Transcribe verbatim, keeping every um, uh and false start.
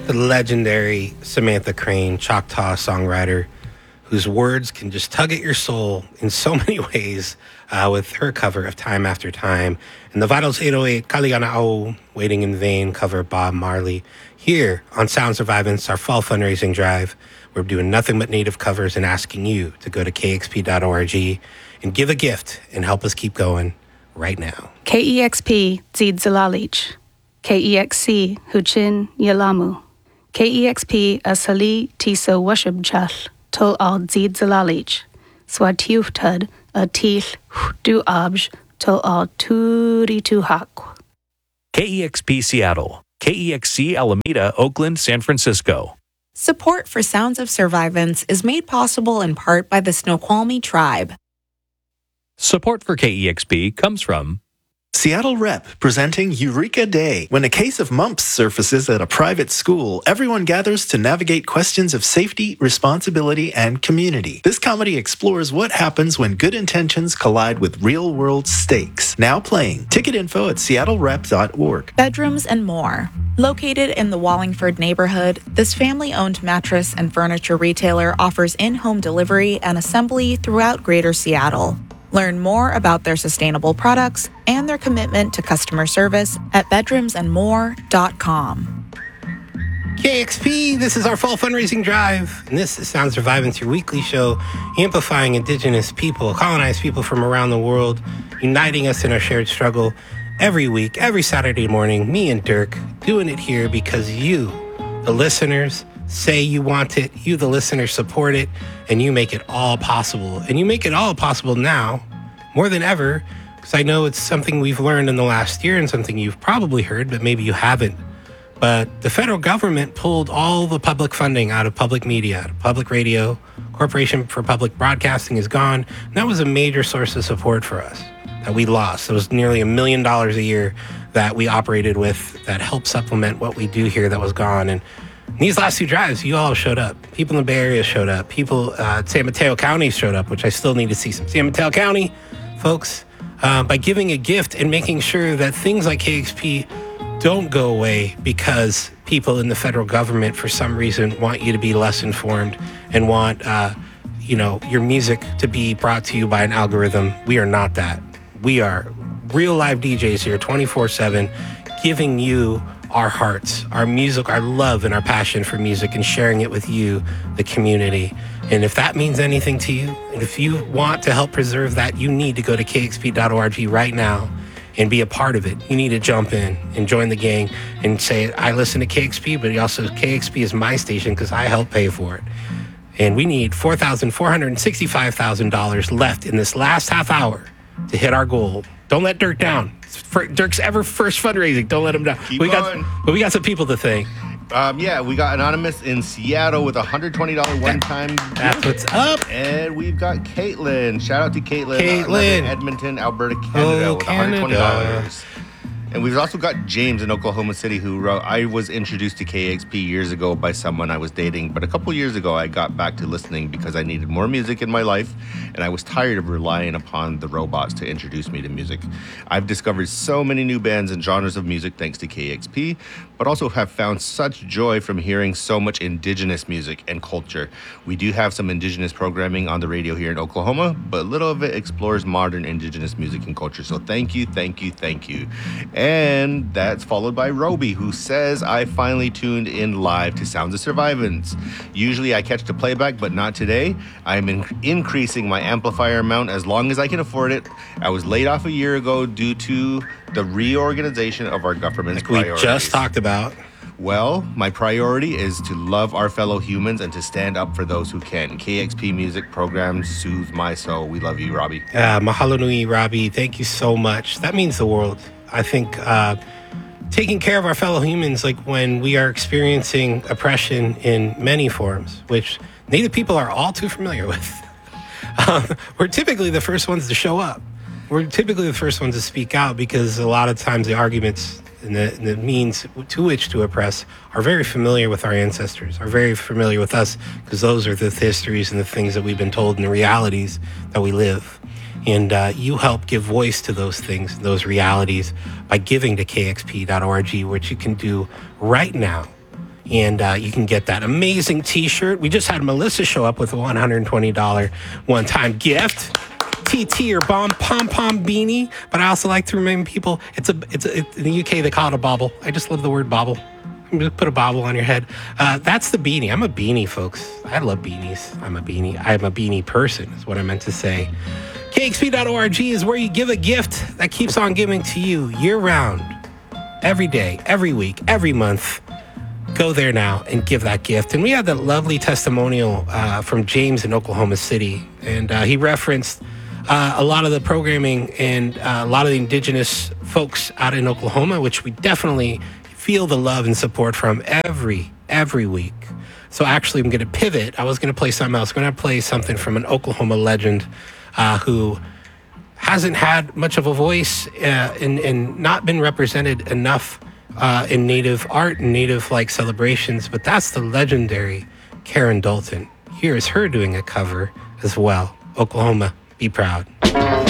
The legendary Samantha Crane, Choctaw songwriter, whose words can just tug at your soul in so many ways uh, with her cover of Time After Time. And the Vitals eight oh eight, Kaligana'o, Waiting in Vain, cover Bob Marley. Here on Sound Survivance, our fall fundraising drive, we're doing nothing but native covers and asking you to go to k x p dot org and give a gift and help us keep going right now. K E X P, Zid Zalalich. K E X C, Huchin Yalamu. K E X P, Asali Tisa Washubchal, Tol Al Zid Zalalich. Swatiuftud, a Til Du Abj, Tol Al Turi Tuhak. K E X P Seattle, K E X C Alameda, Oakland, San Francisco. Support for Sounds of Survivance is made possible in part by the Snoqualmie Tribe. Support for K E X P comes from Seattle Rep presenting Eureka Day. When a case of mumps surfaces at a private school, everyone gathers to navigate questions of safety, responsibility, and community. This comedy explores what happens when good intentions collide with real-world stakes. Now playing. Ticket info at seattle rep dot org. Bedrooms and More. Located in the Wallingford neighborhood, this family-owned mattress and furniture retailer offers in-home delivery and assembly throughout Greater Seattle. Learn more about their sustainable products and their commitment to customer service at bedrooms and more dot com. K X P, this is our fall fundraising drive, and this is Sound Survivance, your weekly show amplifying Indigenous people, colonized people from around the world, uniting us in our shared struggle every week, every Saturday morning, me and Dirk, doing it here because you, the listeners, say you want it, you, the listeners, support it, and you make it all possible. And you make it all possible now, more than ever, because I know it's something we've learned in the last year and something you've probably heard, but maybe you haven't. But the federal government pulled all the public funding out of public media, out of public radio. Corporation for Public Broadcasting is gone. And that was a major source of support for us that we lost. It was nearly a million dollars a year that we operated with that helped supplement what we do here that was gone. And these last two drives, you all showed up. People in the Bay Area showed up. People uh, at San Mateo County showed up, which I still need to see some San Mateo County folks, uh, by giving a gift and making sure that things like K X P don't go away because people in the federal government, for some reason, want you to be less informed and want, uh, you know, your music to be brought to you by an algorithm. We are not that. We are real live D Js here, twenty-four seven, giving you our hearts, our music, our love, and our passion for music, and sharing it with you, the community. And if that means anything to you, and if you want to help preserve that, you need to go to k x p dot org right now and be a part of it. You need to jump in and join the gang and say, I listen to K X P, but also K X P is my station because I help pay for it. And we need four thousand four hundred sixty-five thousand dollars left in this last half hour to hit our goal. Don't let Dirk down. For Dirk's ever first fundraising. Don't let him down. Keep we got, going. but we got some people to thank. Um, yeah, we got Anonymous in Seattle with a one hundred twenty dollars one-time That's gift. what's up. And we've got Caitlin. Shout out to Caitlin. Caitlin. in Edmonton, Alberta, Canada Oh, with one hundred twenty dollars. Canada. And we've also got James in Oklahoma City who wrote, I was introduced to K X P years ago by someone I was dating, but a couple years ago I got back to listening because I needed more music in my life and I was tired of relying upon the robots to introduce me to music. I've discovered so many new bands and genres of music thanks to K X P, but also have found such joy from hearing so much indigenous music and culture. We do have some indigenous programming on the radio here in Oklahoma, but little of it explores modern indigenous music and culture. So thank you, thank you, thank you. And that's followed by Roby, who says, I finally tuned in live to Sounds of Survivance. Usually I catch the playback, but not today. I'm in- increasing my amplifier amount as long as I can afford it. I was laid off a year ago due to the reorganization of our government's Like we priorities. just talked about. Well, my priority is to love our fellow humans and to stand up for those who can. K X P music programs soothe my soul. We love you, Robbie. Uh, mahalo nui, Robbie. Thank you so much. That means the world. I think uh, taking care of our fellow humans, like when we are experiencing oppression in many forms, which Native people are all too familiar with, um, we're typically the first ones to show up. We're typically the first ones to speak out because a lot of times the arguments and the, and the means to which to oppress are very familiar with our ancestors, are very familiar with us because those are the histories and the things that we've been told and the realities that we live. And uh, you help give voice to those things, those realities, by giving to k x p dot org, which you can do right now. And uh, you can get that amazing T-shirt. We just had Melissa show up with a one hundred twenty dollars one-time gift. T T or bomb pom pom beanie. But I also like to remind people it's a it's a, it, in the U K they call it a bauble. I just love the word bauble. I'm gonna put a bauble on your head. Uh, that's the beanie. I'm a beanie, folks. I love beanies. I'm a beanie. I'm a beanie person. Is what I meant to say. K X P dot org is where you give a gift that keeps on giving to you year round, every day, every week, every month. Go there now and give that gift. And we had that lovely testimonial uh, from James in Oklahoma City, and uh, he referenced. Uh, a lot of the programming and uh, a lot of the indigenous folks out in Oklahoma, which we definitely feel the love and support from every, every week. So actually, I'm going to pivot. I was going to play something else. I'm going to play something from an Oklahoma legend uh, who hasn't had much of a voice uh, and, and not been represented enough uh, in Native art and Native-like celebrations. But that's the legendary Karen Dalton. Here is her doing a cover as well. Oklahoma. Be proud.